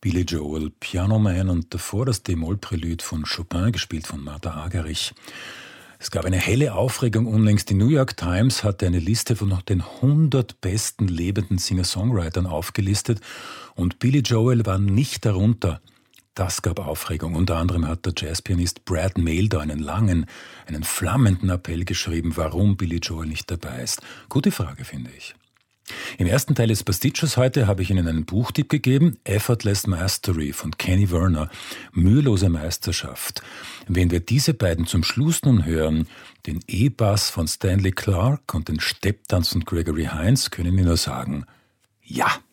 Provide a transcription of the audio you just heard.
Billy Joel, Piano Man und davor das D-Moll-Prälude von Chopin, gespielt von Martha Argerich. Es gab eine helle Aufregung unlängst. Die New York Times hatte eine Liste von den 100 besten lebenden Singer-Songwritern aufgelistet und Billy Joel war nicht darunter. Das gab Aufregung. Unter anderem hat der Jazzpianist Brad Mehldau einen flammenden Appell geschrieben, warum Billy Joel nicht dabei ist. Gute Frage, finde ich. Im ersten Teil des Pastichos heute habe ich Ihnen einen Buchtipp gegeben, Effortless Mastery von Kenny Werner, mühelose Meisterschaft. Wenn wir diese beiden zum Schluss nun hören, den E-Bass von Stanley Clarke und den Stepptanz von Gregory Hines, können wir nur sagen, ja!